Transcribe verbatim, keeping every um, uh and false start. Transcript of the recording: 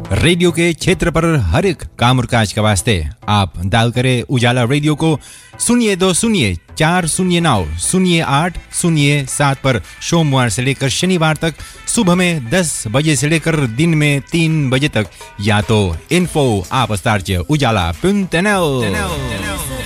Radio के क्षेत्र पर हर एक काम और काज के वास्ते आप डायल करें उजाला रेडियो को शून्य दो शून्य चार शून्य नौ शून्य आठ शून्य सात पर सोमवार से लेकर शनिवार तक सुबह में दस बजे से लेकर दिन में तीन बजे तक, या तो इन्फो आप स्टार्च उजाला पुंतनल।